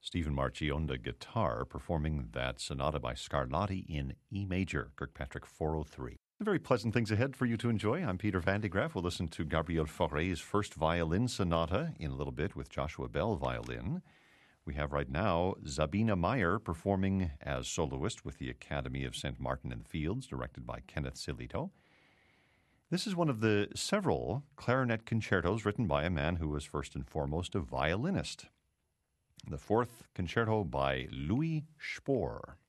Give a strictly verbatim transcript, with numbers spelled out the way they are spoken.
Stephen Marchi on the guitar, performing that sonata by Scarlatti in E major, Kirkpatrick four oh three. Very pleasant things ahead for you to enjoy. I'm Peter Van de Graaff. We'll listen to Gabriel Fauré's first violin sonata in a little bit with Joshua Bell violin. We have right now Sabine Meyer performing as soloist with the Academy of Saint Martin in the Fields, directed by Kenneth Silito. This is one of the several clarinet concertos written by a man who was first and foremost a violinist. The fourth concerto by Louis Spohr.